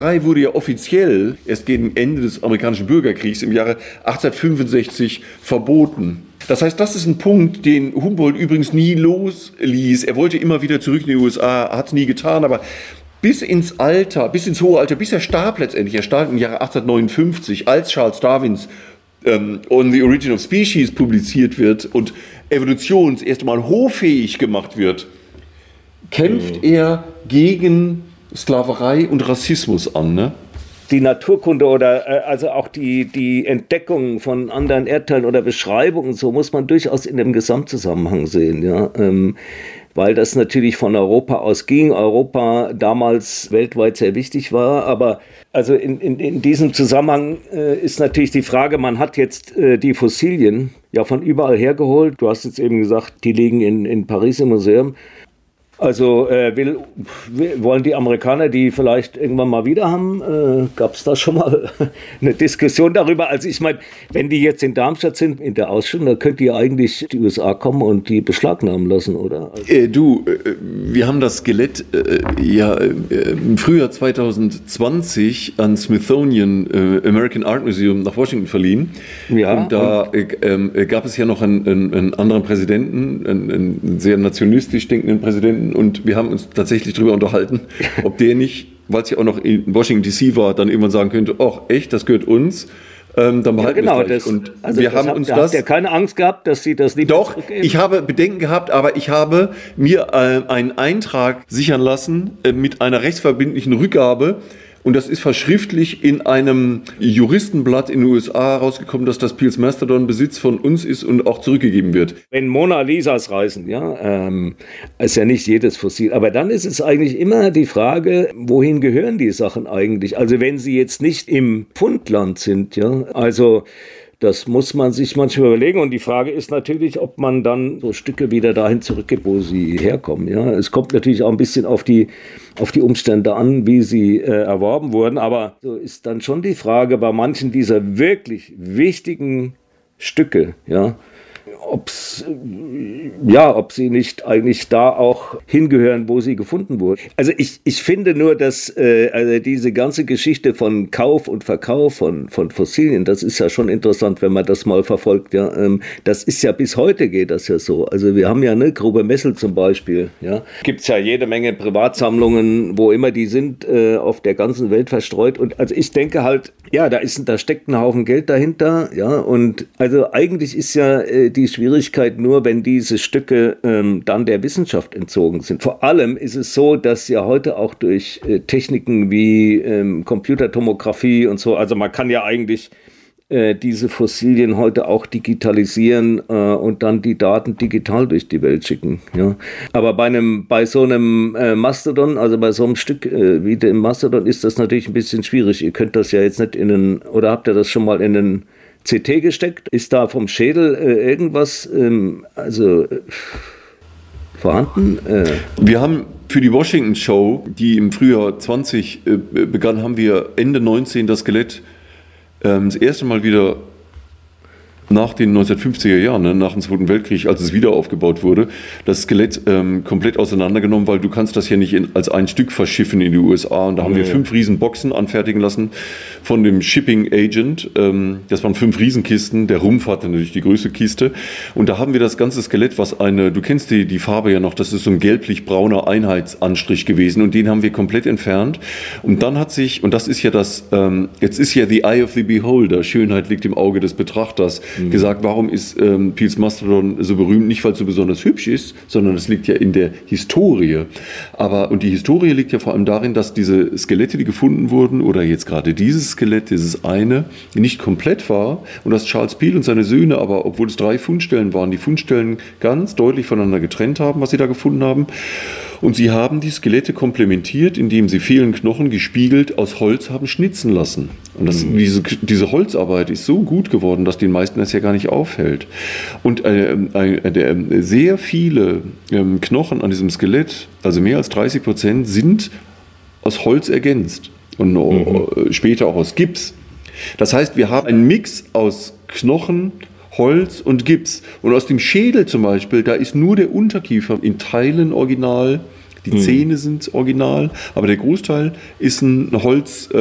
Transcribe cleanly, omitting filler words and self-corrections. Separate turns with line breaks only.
Sklaverei wurde ja offiziell erst gegen Ende des amerikanischen Bürgerkriegs im Jahre 1865 verboten. Das heißt, das ist ein Punkt, den Humboldt übrigens nie losließ. Er wollte immer wieder zurück in die USA, hat es nie getan, aber bis ins hohe Alter, bis er starb letztendlich. Er starb im Jahre 1859, als Charles Darwins On the Origin of Species publiziert wird und Evolution das erste Mal hoffähig gemacht wird, kämpft er gegen Sklaverei und Rassismus an, ne?
Die Naturkunde oder also auch die Entdeckung von anderen Erdteilen oder Beschreibungen, so muss man durchaus in dem Gesamtzusammenhang sehen, ja. Weil das natürlich von Europa ausging, Europa damals weltweit sehr wichtig war, aber also in diesem Zusammenhang ist natürlich die Frage, man hat jetzt die Fossilien ja von überall hergeholt, du hast jetzt eben gesagt, die liegen in Paris im Museum. Also wollen die Amerikaner die vielleicht irgendwann mal wieder haben? Gab es da schon mal eine Diskussion darüber? Also ich meine, wenn die jetzt in Darmstadt sind, in der Ausstellung, dann könnte ja eigentlich die USA kommen und die beschlagnahmen lassen, oder? Also
Wir haben das Skelett im Frühjahr 2020 an Smithsonian American Art Museum nach Washington verliehen. Ja, und da gab es ja noch einen anderen Präsidenten, einen sehr nationalistisch denkenden Präsidenten, und wir haben uns tatsächlich darüber unterhalten, ob der nicht, weil es ja auch noch in Washington D.C. war, dann irgendwann sagen könnte, ach echt, das gehört uns, dann behalten wir es gleich. Und wir haben uns
habt ihr keine Angst gehabt, dass sie das nicht
zurückgeben? Doch, ich habe Bedenken gehabt, aber ich habe mir einen Eintrag sichern lassen mit einer rechtsverbindlichen Rückgabe. Und das ist verschriftlich in einem Juristenblatt in den USA rausgekommen, dass das Peale's Mastodon Besitz von uns ist und auch zurückgegeben wird.
Wenn Mona Lisas reisen, ist ja nicht jedes Fossil. Aber dann ist es eigentlich immer die Frage, wohin gehören die Sachen eigentlich? Also wenn sie jetzt nicht im Pfundland sind, ja, also das muss man sich manchmal überlegen. Und die Frage ist natürlich, ob man dann so Stücke wieder dahin zurückgibt, wo sie herkommen. Ja, es kommt natürlich auch ein bisschen auf die Umstände an, wie sie erworben wurden. Aber so ist dann schon die Frage bei manchen dieser wirklich wichtigen Stücke, ja, ob sie nicht eigentlich da auch hingehören, wo sie gefunden wurden. Also ich finde nur, dass also diese ganze Geschichte von Kauf und Verkauf von Fossilien, das ist ja schon interessant, wenn man das mal verfolgt. Ja, das ist ja bis heute geht das ja so. Also wir haben ja eine Grube Messel zum Beispiel. Ja, gibt's ja jede Menge Privatsammlungen, wo immer die sind, auf der ganzen Welt verstreut. Und also ich denke halt, ja, da steckt ein Haufen Geld dahinter. Ja, und also eigentlich ist ja die Schwierigkeit nur, wenn diese Stücke dann der Wissenschaft entzogen sind. Vor allem ist es so, dass ja heute auch durch Techniken wie Computertomographie und so, also man kann ja eigentlich diese Fossilien heute auch digitalisieren und dann die Daten digital durch die Welt schicken. Ja. Aber bei so einem Mastodon, also bei so einem Stück wie dem Mastodon, ist das natürlich ein bisschen schwierig. Ihr könnt das ja jetzt nicht oder habt ihr das schon mal in einen CT gesteckt? Ist da vom Schädel irgendwas vorhanden?
Wir haben für die Washington Show, die im Frühjahr 20 begann, haben wir Ende 19 das Skelett das erste Mal wieder nach den 1950er Jahren, nach dem Zweiten Weltkrieg, als es wieder aufgebaut wurde, das Skelett komplett auseinandergenommen, weil du kannst das ja nicht als ein Stück verschiffen in die USA. Und da haben wir 5 Riesenboxen anfertigen lassen von dem Shipping Agent. Das waren 5 Riesenkisten. Der Rumpf hatte natürlich die größte Kiste. Und da haben wir das ganze Skelett, du kennst die Farbe ja noch, das ist so ein gelblich-brauner Einheitsanstrich gewesen. Und den haben wir komplett entfernt. Und dann hat sich, und das ist ja jetzt ist ja the eye of the beholder, Schönheit liegt im Auge des Betrachters, gesagt, warum ist Peale's Mastodon so berühmt? Nicht, weil es so besonders hübsch ist, sondern es liegt ja in der Historie. Und die Historie liegt ja vor allem darin, dass diese Skelette, die gefunden wurden, oder jetzt gerade dieses Skelett, dieses eine, nicht komplett war und dass Charles Peale und seine Söhne aber, obwohl es 3 Fundstellen waren, die Fundstellen ganz deutlich voneinander getrennt haben, was sie da gefunden haben. Und sie haben die Skelette komplementiert, indem sie vielen Knochen gespiegelt aus Holz haben schnitzen lassen. Und diese Holzarbeit ist so gut geworden, dass den meisten das ja gar nicht auffällt. Und sehr viele Knochen an diesem Skelett, also mehr als 30%, sind aus Holz ergänzt und später auch aus Gips. Das heißt, wir haben einen Mix aus Knochen, Holz und Gips. Und aus dem Schädel zum Beispiel, da ist nur der Unterkiefer in Teilen original, Die Zähne sind original, aber der Großteil ist ein Holz,